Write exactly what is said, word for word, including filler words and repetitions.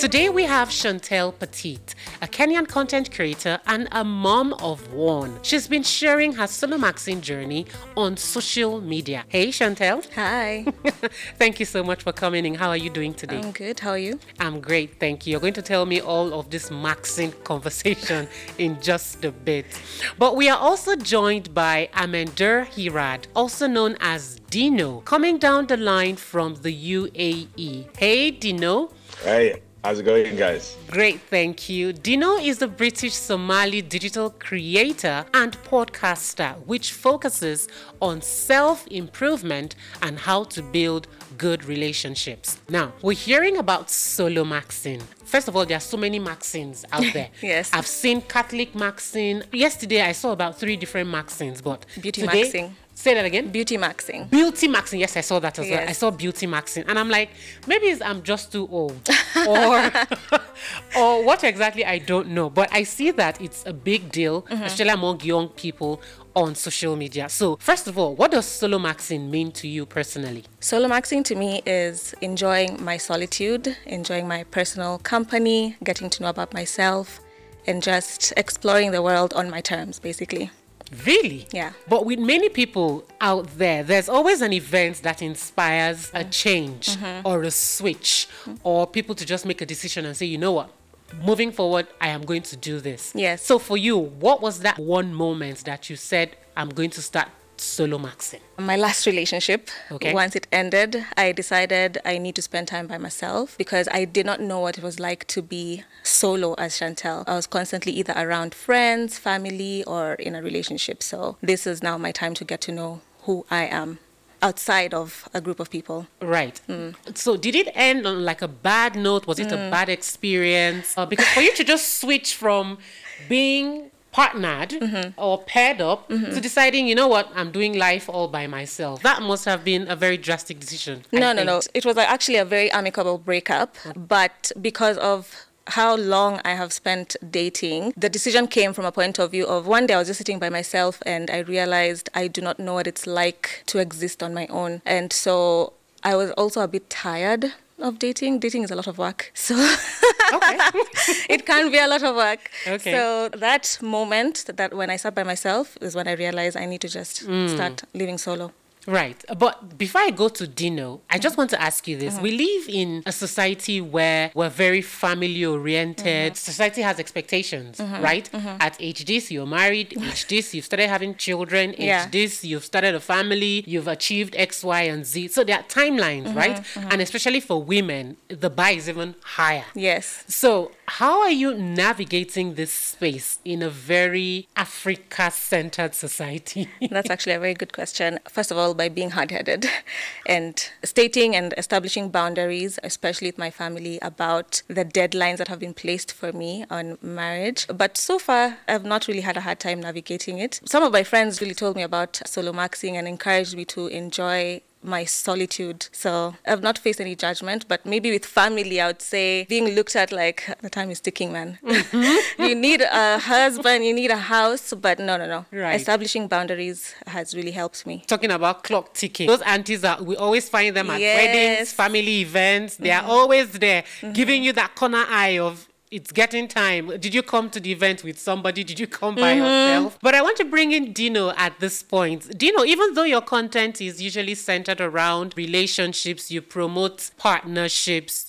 Today we have Chantel Petit, a Kenyan content creator and a mom of one. She's been sharing her solo maxing journey on social media. Hey Chantel. Hi. Thank you so much for coming in. How are you doing today? I'm good. How are you? I'm great, thank you. You're going to tell me all of this maxing conversation in just a bit. But we are also joined by Amender Hirad, also known as Dino, coming down the line from the U A E. Hey Dino. Hey. How's it going, guys? Great, thank you. Dino is a British Somali digital creator and podcaster, which focuses on self-improvement and how to build good relationships. Now, we're hearing about solo maxing. First of all, there are so many maxings out there. Yes. I've seen Catholic maxing. Yesterday, I saw about three different maxings, but Beauty today, maxing. Say that again? Beauty maxing. Beauty maxing. Yes, I saw that as Yes. well. I saw beauty maxing. And I'm like, maybe it's, I'm just too old. or, or what exactly, I don't know. But I see that it's a big deal, mm-hmm. especially among young people on social media. So first of all, what does solo maxing mean to you personally? Solo maxing to me is enjoying my solitude, enjoying my personal company, getting to know about myself, and just exploring the world on my terms, basically. Really? Yeah. But with many people out there, there's always an event that inspires a change mm-hmm. or a switch mm-hmm. or people to just make a decision and say, you know what? Moving forward, I am going to do this. Yes. So for you, what was that one moment that you said, I'm going to start solo maxing? My last relationship, okay. Once it ended, I decided I need to spend time by myself because I did not know what it was like to be solo as Chantel. I was constantly either around friends, family, or in a relationship. So this is now my time to get to know who I am outside of a group of people. Right. Mm. So did it end on like a bad note? Was it mm. a bad experience? Uh, because for you to just switch from being partnered mm-hmm. or paired up mm-hmm. to deciding, you know what, I'm doing life all by myself. That must have been a very drastic decision. No, I no, think. no. It was actually a very amicable breakup, okay. but because of how long I have spent dating, the decision came from a point of view of one day I was just sitting by myself and I realized I do not know what it's like to exist on my own. And so I was also a bit tired of dating. Dating is a lot of work. So okay. It can be a lot of work. Okay. So that moment that when I sat by myself is when I realized I need to just mm. start living solo. Right. But before I go to Dino, I just want to ask you this. Mm-hmm. We live in a society where we're very family oriented. Mm-hmm. Society has expectations, mm-hmm. right? Mm-hmm. At age this, you're married. Age this, you've started having children. Age yeah. this, you've started a family. You've achieved X, Y, and Z. So there are timelines, mm-hmm. right? Mm-hmm. And especially for women, the bar is even higher. Yes. So how are you navigating this space in a very Africa-centered society? That's actually a very good question. First of all, by being hard-headed and stating and establishing boundaries, especially with my family, about the deadlines that have been placed for me on marriage. But so far, I've not really had a hard time navigating it. Some of my friends really told me about solo maxing and encouraged me to enjoy my solitude. So I've not faced any judgment, but maybe with family, I would say being looked at like the time is ticking, man. Mm-hmm. You need a husband, you need a house, but no, no, no. Right. Establishing boundaries has really helped me. Talking about clock ticking, those aunties that we always find them at yes. weddings, family events, they mm-hmm. are always there mm-hmm. giving you that corner eye of it's getting time. Did you come to the event with somebody? Did you come by mm-hmm. yourself? But I want to bring in Dino at this point. Dino, even though your content is usually centered around relationships, you promote partnerships,